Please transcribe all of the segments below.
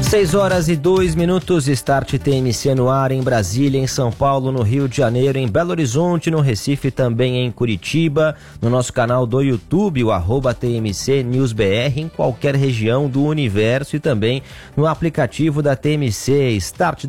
6h02, Start TMC no ar em Brasília, em São Paulo, no Rio de Janeiro, em Belo Horizonte, no Recife, também em Curitiba, no nosso canal do YouTube, o @TMC News BR, em qualquer região do universo e também no aplicativo da TMC, Start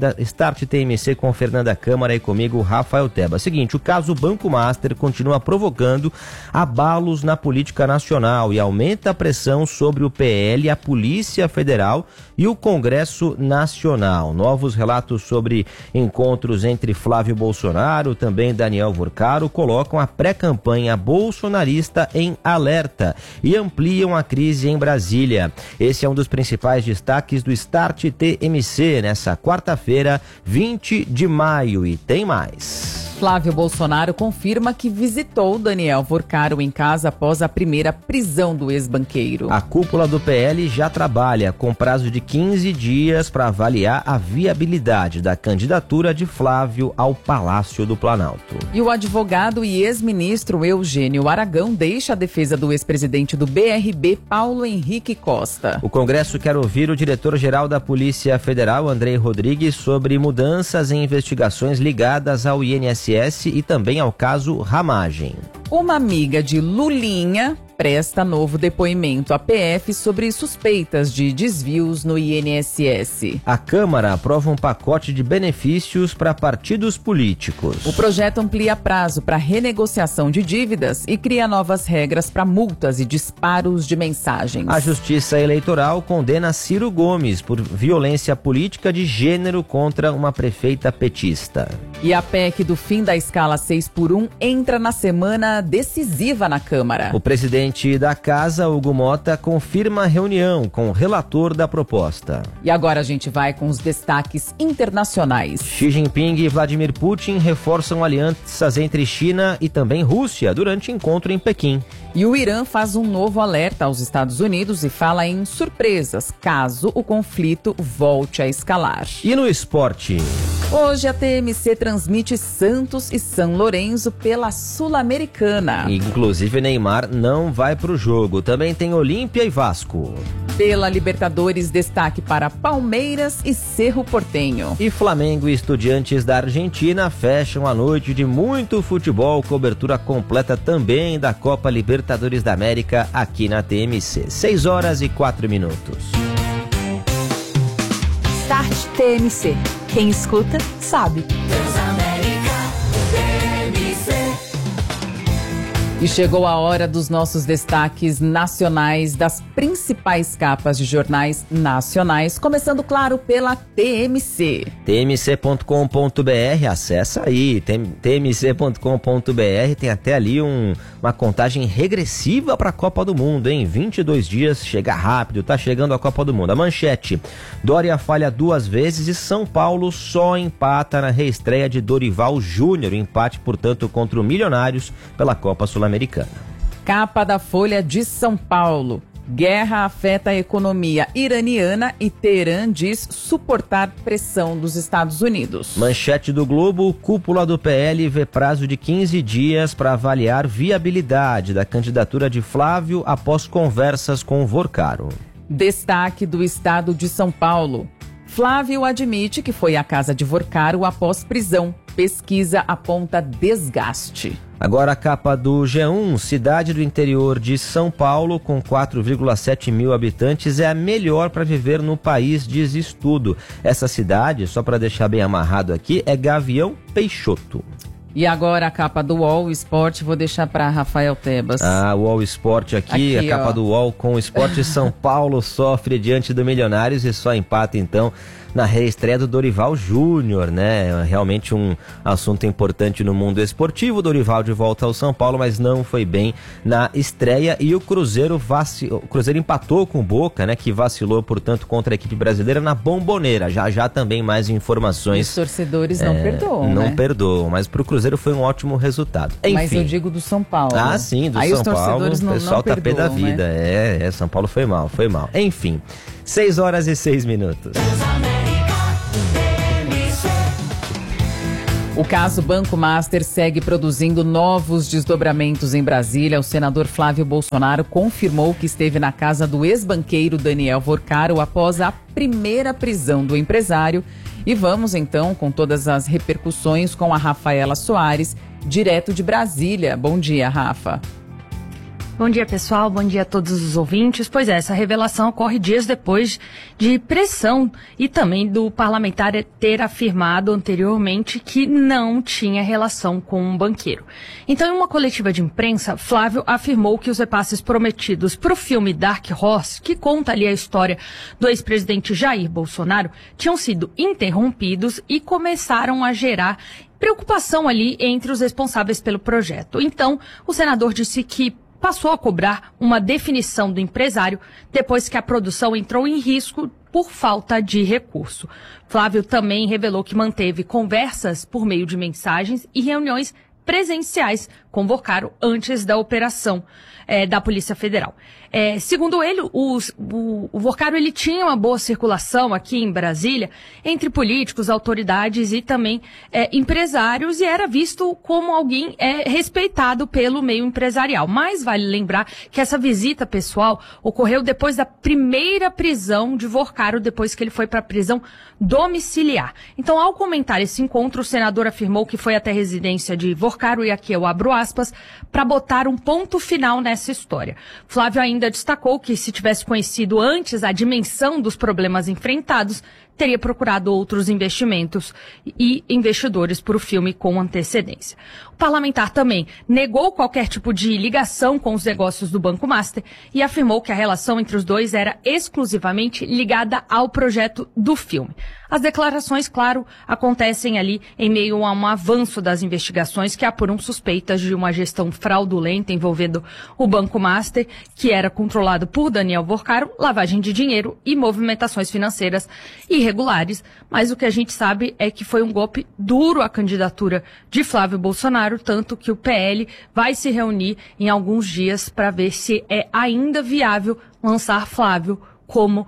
TMC com Fernanda Câmara e comigo, Rafael Teba. Seguinte, o caso Banco Master continua provocando abalos na política nacional e aumenta a pressão sobre o PL, a Polícia Federal e o Congresso Nacional. Novos relatos sobre encontros entre Flávio Bolsonaro, também Daniel Vorcaro, colocam a pré-campanha bolsonarista em alerta e ampliam a crise em Brasília. Esse é um dos principais destaques do Start TMC nessa quarta-feira, 20 de maio. E tem mais. Flávio Bolsonaro confirma que visitou Daniel Vorcaro em casa após a primeira prisão do ex-banqueiro. A cúpula do PL já trabalha com prazo de 15 dias para avaliar a viabilidade da candidatura de Flávio ao Palácio do Planalto. E o advogado e ex-ministro Eugênio Aragão deixa a defesa do ex-presidente do BRB, Paulo Henrique Costa. O Congresso quer ouvir o diretor-geral da Polícia Federal, Andrei Rodrigues, sobre mudanças em investigações ligadas ao INSS e também ao caso Ramagem. Uma amiga de Lulinha presta novo depoimento à PF sobre suspeitas de desvios no INSS. A Câmara aprova um pacote de benefícios para partidos políticos. O projeto amplia prazo para renegociação de dívidas e cria novas regras para multas e disparos de mensagens. A Justiça Eleitoral condena Ciro Gomes por violência política de gênero contra uma prefeita petista. E a PEC do fim da escala 6x1 entra na semana decisiva na Câmara. O presidente da Casa, Hugo Mota, confirma a reunião com o relator da proposta. E agora a gente vai com os destaques internacionais. Xi Jinping e Vladimir Putin reforçam alianças entre China e também Rússia durante encontro em Pequim. E o Irã faz um novo alerta aos Estados Unidos e fala em surpresas caso o conflito volte a escalar. E no esporte? Hoje a TMC transmite Santos e São Lourenço pela Sul-Americana. Inclusive Neymar não vai pro jogo. Também tem Olímpia e Vasco. Pela Libertadores, destaque para Palmeiras e Cerro Porteño. E Flamengo e Estudiantes da Argentina fecham a noite de muito futebol, cobertura completa também da Copa Libertadores da América aqui na TMC. 6h04. Start TMC. Quem escuta, sabe. E chegou a hora dos nossos destaques nacionais das principais capas de jornais nacionais, começando, claro, pela TMC. tmc.com.br, acessa aí, tmc.com.br, tem até ali uma contagem regressiva para a Copa do Mundo, hein? 22 dias, chega rápido, tá chegando a Copa do Mundo. A manchete: Dória falha 2 vezes e São Paulo só empata na reestreia de Dorival Júnior, empate, portanto, contra o Milionários pela Copa Sul-Americana. Capa da Folha de São Paulo. Guerra afeta a economia iraniana e Teherã diz suportar pressão dos Estados Unidos. Manchete do Globo: cúpula do PL vê prazo de 15 dias para avaliar viabilidade da candidatura de Flávio após conversas com Vorcaro. Destaque do Estado de São Paulo. Flávio admite que foi à casa de Vorcaro após prisão. Pesquisa aponta desgaste. Agora a capa do G1, cidade do interior de São Paulo, com 4,7 mil habitantes, é a melhor para viver no país, diz estudo. Essa cidade, só para deixar bem amarrado aqui, é Gavião Peixoto. E agora a capa do UOL Esporte, vou deixar para Rafael Tebas. O UOL Esporte aqui, a capa do UOL com o Esporte. São Paulo sofre diante do Milionários e só empata então na reestreia do Dorival Júnior, né? Realmente um assunto importante no mundo esportivo. Dorival de volta ao São Paulo, mas não foi bem na estreia. E o Cruzeiro empatou com o Boca, né? Que vacilou, portanto, contra a equipe brasileira na Bomboneira. Já também mais informações. Os torcedores não perdoam, não né? perdoam, mas pro Cruzeiro foi um ótimo resultado. Enfim. Mas eu digo do São Paulo. Sim, do Aí São Paulo. O pessoal tá pé da vida. Né? São Paulo foi mal. Enfim, 6h06. O caso Banco Master segue produzindo novos desdobramentos em Brasília. O senador Flávio Bolsonaro confirmou que esteve na casa do ex-banqueiro Daniel Vorcaro após a primeira prisão do empresário. E vamos então com todas as repercussões com a Rafaela Soares, direto de Brasília. Bom dia, Rafa. Bom dia, pessoal. Bom dia a todos os ouvintes. Pois é, essa revelação ocorre dias depois de pressão e também do parlamentar ter afirmado anteriormente que não tinha relação com um banqueiro. Então, em uma coletiva de imprensa, Flávio afirmou que os repasses prometidos para o filme Dark Horse, que conta ali a história do ex-presidente Jair Bolsonaro, tinham sido interrompidos e começaram a gerar preocupação ali entre os responsáveis pelo projeto. Então, o senador disse que passou a cobrar uma definição do empresário depois que a produção entrou em risco por falta de recurso. Flávio também revelou que manteve conversas por meio de mensagens e reuniões presenciais com Vorcaro antes da operação da Polícia Federal. Segundo ele, o Vorcaro ele tinha uma boa circulação aqui em Brasília entre políticos, autoridades e também empresários, e era visto como alguém respeitado pelo meio empresarial. Mas vale lembrar que essa visita pessoal ocorreu depois da primeira prisão de Vorcaro, depois que ele foi para a prisão domiciliar. Então, ao comentar esse encontro, o senador afirmou que foi até a residência de Vorcaro, e aqui eu abro aspas, para botar um ponto final nessa história. Flávio ainda destacou que, se tivesse conhecido antes a dimensão dos problemas enfrentados, teria procurado outros investimentos e investidores para o filme com antecedência. O parlamentar também negou qualquer tipo de ligação com os negócios do Banco Master e afirmou que a relação entre os dois era exclusivamente ligada ao projeto do filme. As declarações, claro, acontecem ali em meio a um avanço das investigações que apuram suspeitas de uma gestão fraudulenta envolvendo o Banco Master, que era controlado por Daniel Vorcaro, lavagem de dinheiro e movimentações financeiras irregulares. Mas o que a gente sabe é que foi um golpe duro à candidatura de Flávio Bolsonaro, tanto que o PL vai se reunir em alguns dias para ver se é ainda viável lançar Flávio como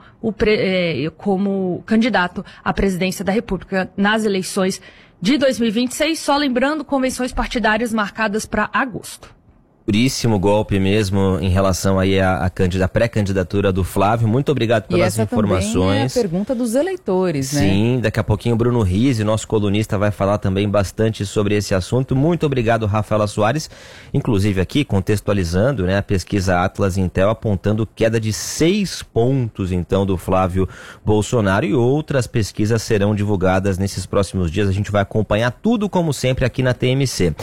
candidato à presidência da República nas eleições de 2026, só lembrando, convenções partidárias marcadas para agosto. Duríssimo golpe mesmo em relação aí à pré-candidatura do Flávio. Muito obrigado pelas informações. Também é a pergunta dos eleitores, né? Sim, daqui a pouquinho o Bruno Rizzi, nosso colunista, vai falar também bastante sobre esse assunto. Muito obrigado, Rafaela Soares. Inclusive aqui, contextualizando, né, a pesquisa Atlas Intel apontando queda de 6 pontos, então, do Flávio Bolsonaro, e outras pesquisas serão divulgadas nesses próximos dias. A gente vai acompanhar tudo, como sempre, aqui na TMC.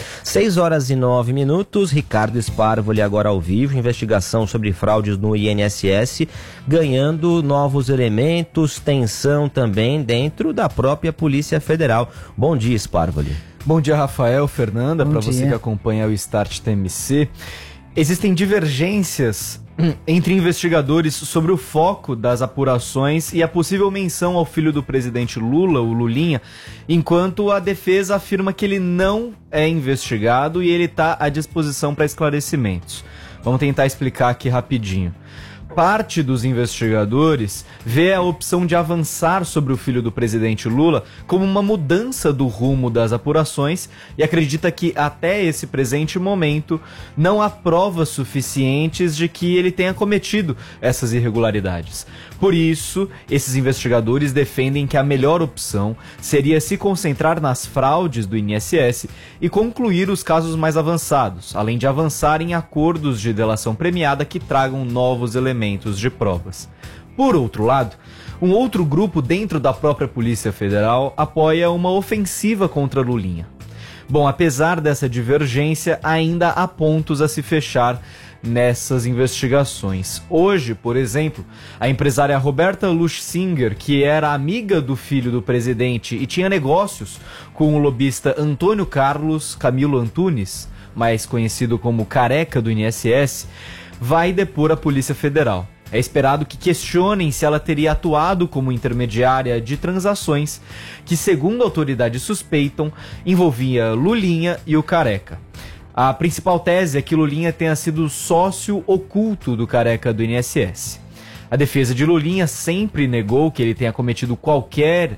6h09, Ricardo Sparvoli agora ao vivo, investigação sobre fraudes no INSS, ganhando novos elementos, tensão também dentro da própria Polícia Federal. Bom dia, Sparvoli. Bom dia, Rafael, Fernanda, para você que acompanha o Start TMC. Existem divergências entre investigadores sobre o foco das apurações e a possível menção ao filho do presidente Lula, o Lulinha, enquanto a defesa afirma que ele não é investigado e ele está à disposição para esclarecimentos. Vamos tentar explicar aqui rapidinho. Parte dos investigadores vê a opção de avançar sobre o filho do presidente Lula como uma mudança do rumo das apurações e acredita que até esse presente momento não há provas suficientes de que ele tenha cometido essas irregularidades. Por isso, esses investigadores defendem que a melhor opção seria se concentrar nas fraudes do INSS e concluir os casos mais avançados, além de avançar em acordos de delação premiada que tragam novos elementos de provas. Por outro lado, um outro grupo dentro da própria Polícia Federal apoia uma ofensiva contra Lulinha. Bom, apesar dessa divergência, ainda há pontos a se fechar nessas investigações. Hoje, por exemplo, a empresária Roberta Luchsinger, que era amiga do filho do presidente e tinha negócios com o lobista Antônio Carlos Camilo Antunes, mais conhecido como Careca do INSS, vai depor a Polícia Federal. É esperado que questionem se ela teria atuado como intermediária de transações que, segundo autoridades suspeitam, envolvia Lulinha e o Careca. A principal tese é que Lulinha tenha sido sócio oculto do Careca do INSS. A defesa de Lulinha sempre negou que ele tenha cometido qualquer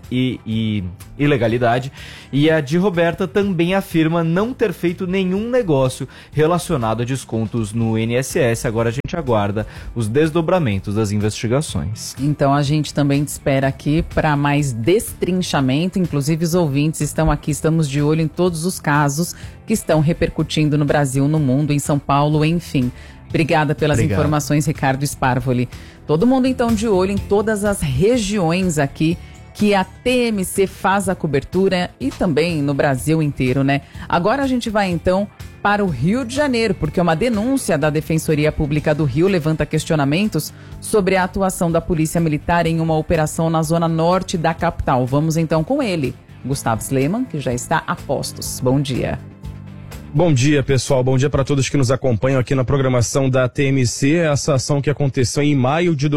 ilegalidade, e a de Roberta também afirma não ter feito nenhum negócio relacionado a descontos no INSS. Agora a gente aguarda os desdobramentos das investigações. Então a gente também te espera aqui para mais destrinchamento, inclusive os ouvintes estão aqui, estamos de olho em todos os casos que estão repercutindo no Brasil, no mundo, em São Paulo, enfim. Obrigada pelas informações, Ricardo Sparvoli. Todo mundo então de olho em todas as regiões aqui que a TMC faz a cobertura e também no Brasil inteiro, né? Agora a gente vai então para o Rio de Janeiro, porque uma denúncia da Defensoria Pública do Rio levanta questionamentos sobre a atuação da Polícia Militar em uma operação na zona norte da capital. Vamos então com ele, Gustavo Sleman, que já está a postos. Bom dia. Bom dia, pessoal. Bom dia para todos que nos acompanham aqui na programação da TMC. Essa ação que aconteceu em maio de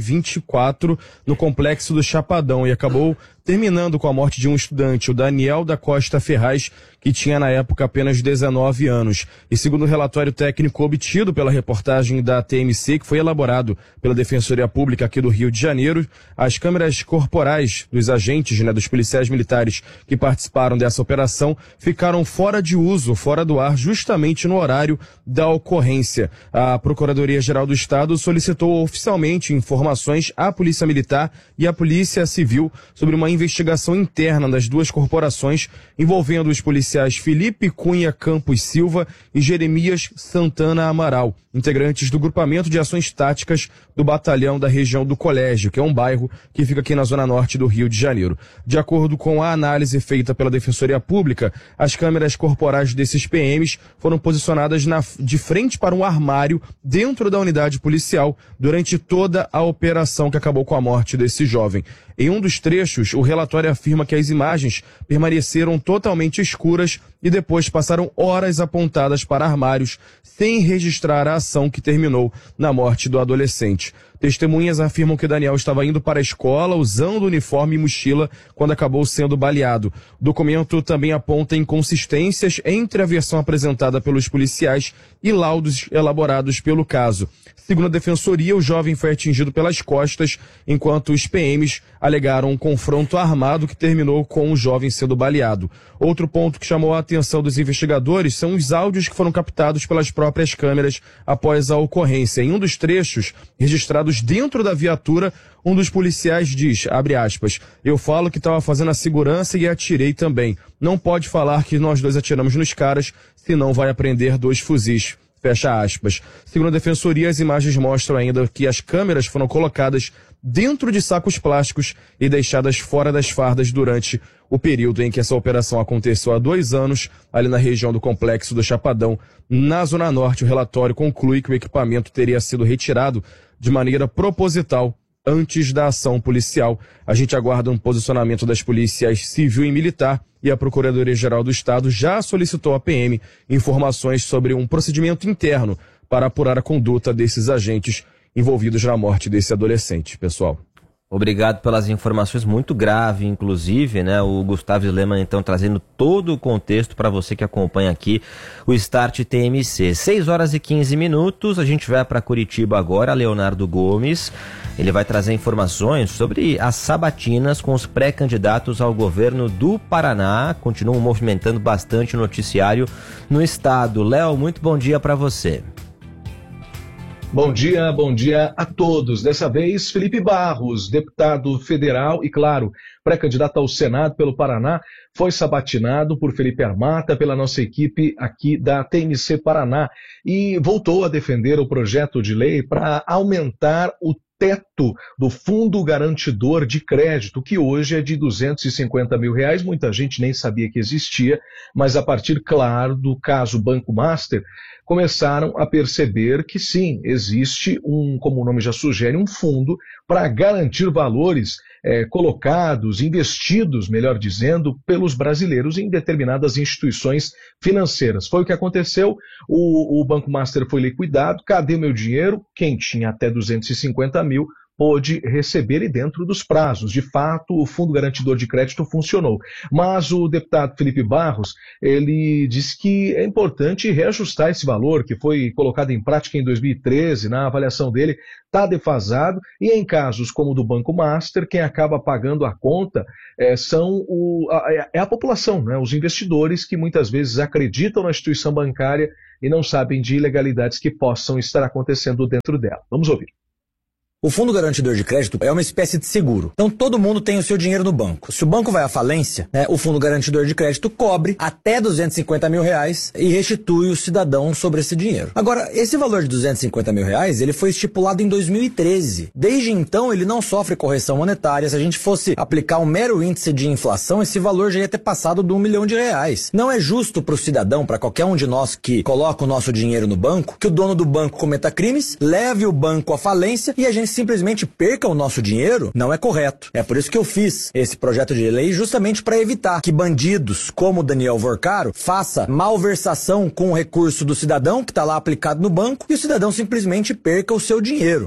2024 no Complexo do Chapadão e acabou terminando com a morte de um estudante, o Daniel da Costa Ferraz, que tinha na época apenas 19 anos. E segundo o relatório técnico obtido pela reportagem da TMC, que foi elaborado pela Defensoria Pública aqui do Rio de Janeiro, as câmeras corporais dos agentes, dos policiais militares que participaram dessa operação, ficaram fora de uso, fora do ar, justamente no horário da ocorrência. A Procuradoria-Geral do Estado solicitou oficialmente informações à Polícia Militar e à Polícia Civil sobre uma investigação interna das duas corporações envolvendo os policiais Felipe Cunha Campos Silva e Jeremias Santana Amaral, integrantes do Grupamento de Ações Táticas do Batalhão da região do Colégio, que é um bairro que fica aqui na zona norte do Rio de Janeiro. De acordo com a análise feita pela Defensoria Pública, as câmeras corporais desses PMs foram posicionadas de frente para um armário dentro da unidade policial durante toda a operação que acabou com a morte desse jovem. Em um dos trechos, o relatório afirma que as imagens permaneceram totalmente escuras e depois passaram horas apontadas para armários sem registrar a ação que terminou na morte do adolescente. Testemunhas afirmam que Daniel estava indo para a escola usando uniforme e mochila quando acabou sendo baleado. O documento também aponta inconsistências entre a versão apresentada pelos policiais e laudos elaborados pelo caso. Segundo a Defensoria, o jovem foi atingido pelas costas, enquanto os PMs alegaram um confronto armado que terminou com o jovem sendo baleado. Outro ponto que chamou a atenção dos investigadores são os áudios que foram captados pelas próprias câmeras após a ocorrência. Em um dos trechos, registrados dentro da viatura, um dos policiais diz, abre aspas, eu falo que estava fazendo a segurança e atirei também. Não pode falar que nós dois atiramos nos caras, senão vai apreender 2 fuzis. Fecha aspas. Segundo a Defensoria, as imagens mostram ainda que as câmeras foram colocadas dentro de sacos plásticos e deixadas fora das fardas durante o período em que essa operação aconteceu há 2 anos, ali na região do Complexo do Chapadão, na Zona Norte. O relatório conclui que o equipamento teria sido retirado de maneira proposital antes da ação policial. A gente aguarda um posicionamento das polícias civil e militar e a Procuradoria-Geral do Estado já solicitou à PM informações sobre um procedimento interno para apurar a conduta desses agentes envolvidos na morte desse adolescente, pessoal. Obrigado pelas informações, muito grave, inclusive, né? O Gustavo Sleman, então, trazendo todo o contexto para você que acompanha aqui o Start TMC. 6h15, a gente vai para Curitiba agora, Leonardo Gomes. Ele vai trazer informações sobre as sabatinas com os pré-candidatos ao governo do Paraná. Continuam movimentando bastante o noticiário no estado. Léo, muito bom dia para você. Bom dia a todos. Dessa vez, Felipe Barros, deputado federal e, claro, pré-candidato ao Senado pelo Paraná, foi sabatinado por Felipe Armata, pela nossa equipe aqui da TMC Paraná, e voltou a defender o projeto de lei para aumentar o teto do Fundo Garantidor de Crédito, que hoje é de R$250 mil. Muita gente nem sabia que existia, mas a partir, claro, do caso Banco Master, começaram a perceber que sim, existe como o nome já sugere, um fundo para garantir valores colocados, investidos, melhor dizendo, pelos brasileiros em determinadas instituições financeiras. Foi o que aconteceu, o Banco Master foi liquidado, cadê meu dinheiro? Quem tinha até 250 mil pôde receber e dentro dos prazos. De fato, o Fundo Garantidor de Crédito funcionou. Mas o deputado Felipe Barros, ele disse que é importante reajustar esse valor que foi colocado em prática em 2013, na avaliação dele, está defasado, e em casos como o do Banco Master, quem acaba pagando a conta é a população, né? Os investidores que muitas vezes acreditam na instituição bancária e não sabem de ilegalidades que possam estar acontecendo dentro dela. Vamos ouvir. O Fundo Garantidor de Crédito é uma espécie de seguro. Então todo mundo tem o seu dinheiro no banco. Se o banco vai à falência, o Fundo Garantidor de Crédito cobre até R$250 mil e restitui o cidadão sobre esse dinheiro. Agora, esse valor de R$250 mil, ele foi estipulado em 2013. Desde então, ele não sofre correção monetária. Se a gente fosse aplicar um mero índice de inflação, esse valor já ia ter passado de R$1 milhão. Não é justo para o cidadão, para qualquer um de nós que coloca o nosso dinheiro no banco, que o dono do banco cometa crimes, leve o banco à falência e a gente simplesmente perca o nosso dinheiro. Não é correto. É por isso que eu fiz esse projeto de lei, justamente para evitar que bandidos como o Daniel Vorcaro faça malversação com o recurso do cidadão que está lá aplicado no banco e o cidadão simplesmente perca o seu dinheiro.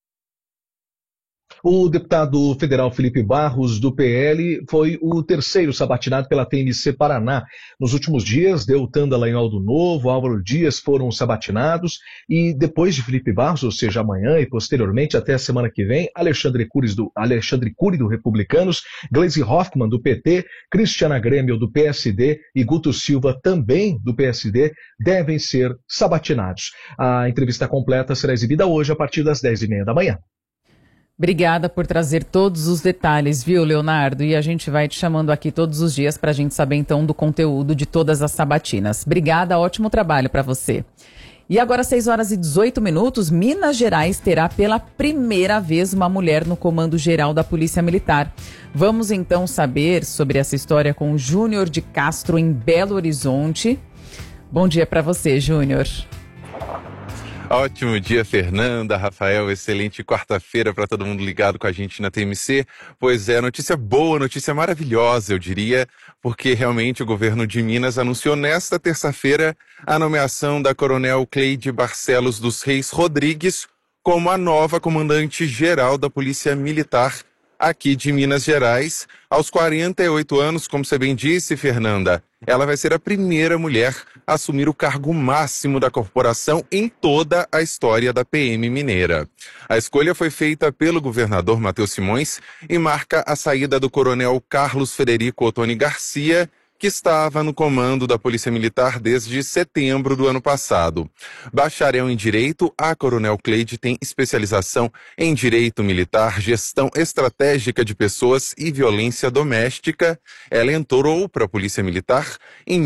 O deputado federal Felipe Barros, do PL, foi o terceiro sabatinado pela TMC Paraná. Nos últimos dias, Deltan Dallagnol do Novo, Álvaro Dias foram sabatinados e depois de Felipe Barros, ou seja, amanhã e posteriormente até a semana que vem, Alexandre Cury do Republicanos, Gleisi Hoffmann do PT, Cristiana Grêmio do PSD e Guto Silva também do PSD devem ser sabatinados. A entrevista completa será exibida hoje a partir das 10h30 da manhã. Obrigada por trazer todos os detalhes, viu, Leonardo? E a gente vai te chamando aqui todos os dias para a gente saber, então, do conteúdo de todas as sabatinas. Obrigada, ótimo trabalho para você. E agora, 6h18, Minas Gerais terá pela primeira vez uma mulher no comando geral da Polícia Militar. Vamos, então, saber sobre essa história com o Júnior de Castro, em Belo Horizonte. Bom dia para você, Júnior. Ótimo dia, Fernanda, Rafael, excelente quarta-feira para todo mundo ligado com a gente na TMC. Pois é, notícia boa, notícia maravilhosa, eu diria, porque realmente o governo de Minas anunciou nesta terça-feira a nomeação da Coronel Cleide Barcelos dos Reis Rodrigues como a nova comandante-geral da Polícia Militar aqui de Minas Gerais. Aos 48 anos, como você bem disse, Fernanda, ela vai ser a primeira mulher a assumir o cargo máximo da corporação em toda a história da PM mineira. A escolha foi feita pelo governador Matheus Simões e marca a saída do coronel Carlos Frederico Ottoni Garcia, que estava no comando da Polícia Militar desde setembro do ano passado. Bacharel em Direito, a Coronel Cleide tem especialização em Direito Militar, Gestão Estratégica de Pessoas e Violência Doméstica. Ela entrou para a Polícia Militar em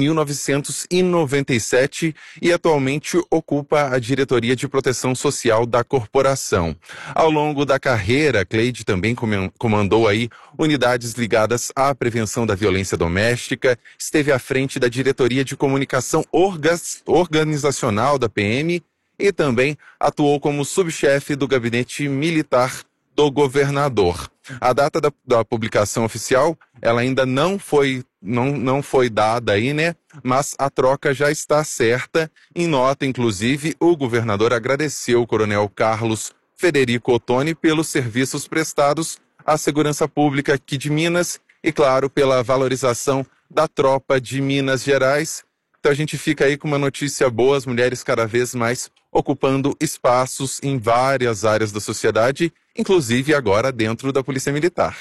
1997 e atualmente ocupa a Diretoria de Proteção Social da corporação. Ao longo da carreira, Cleide também comandou aí unidades ligadas à prevenção da violência doméstica, esteve à frente da Diretoria de Comunicação Organizacional da PM e também atuou como subchefe do Gabinete Militar do Governador. A data da publicação oficial, ela ainda não foi dada aí, né? Mas a troca já está certa. Em nota, inclusive, o governador agradeceu o coronel Carlos Frederico Ottoni pelos serviços prestados à segurança pública aqui de Minas e, claro, pela valorização da tropa de Minas Gerais. Então a gente fica aí com uma notícia boa, as mulheres cada vez mais ocupando espaços em várias áreas da sociedade, inclusive agora dentro da Polícia Militar.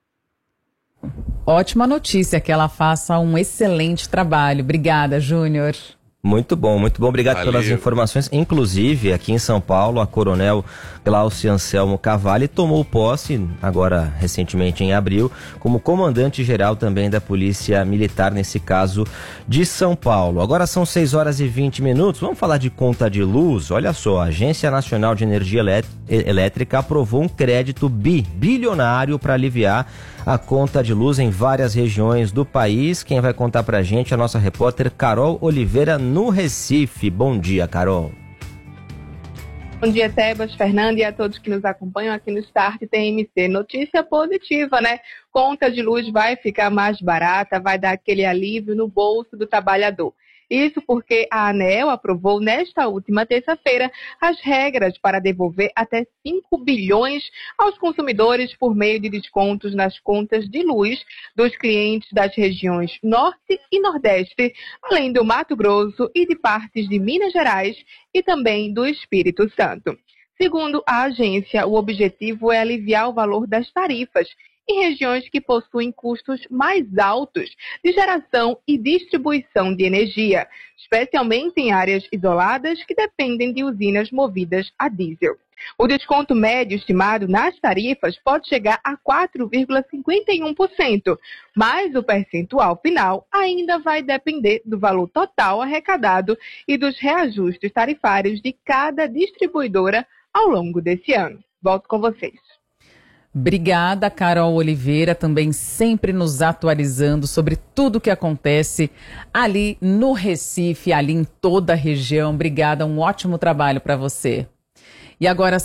Ótima notícia, que ela faça um excelente trabalho. Obrigada, Júnior. Muito bom, obrigado Valeu. pelas informações. Inclusive, aqui em São Paulo, a coronel Glaucia Anselmo Cavalli tomou posse, agora recentemente em abril, como comandante-geral também da Polícia Militar, nesse caso de São Paulo. Agora são 6h20, vamos falar de conta de luz. Olha só, a Agência Nacional de Energia Elétrica aprovou um crédito bilionário para aliviar a conta de luz em várias regiões do país. Quem vai contar pra gente é a nossa repórter Carol Oliveira, no Recife. Bom dia, Carol. Bom dia, Tebas, Fernanda e a todos que nos acompanham aqui no Start TMC. Notícia positiva, né? Conta de luz vai ficar mais barata, vai dar aquele alívio no bolso do trabalhador. Isso porque a ANEEL aprovou nesta última terça-feira as regras para devolver até 5 bilhões aos consumidores por meio de descontos nas contas de luz dos clientes das regiões Norte e Nordeste, além do Mato Grosso e de partes de Minas Gerais e também do Espírito Santo. Segundo a agência, o objetivo é aliviar o valor das tarifas em regiões que possuem custos mais altos de geração e distribuição de energia, especialmente em áreas isoladas que dependem de usinas movidas a diesel. O desconto médio estimado nas tarifas pode chegar a 4,51%, mas o percentual final ainda vai depender do valor total arrecadado e dos reajustes tarifários de cada distribuidora ao longo desse ano. Volto com vocês. Obrigada, Carol Oliveira, também sempre nos atualizando sobre tudo o que acontece ali no Recife, ali em toda a região. Obrigada, um ótimo trabalho para você. E agora,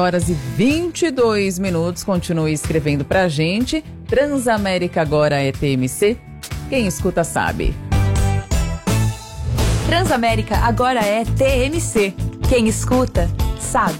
6h22, continue escrevendo pra gente. Transamérica agora é TMC, quem escuta sabe. Transamérica agora é TMC, quem escuta sabe.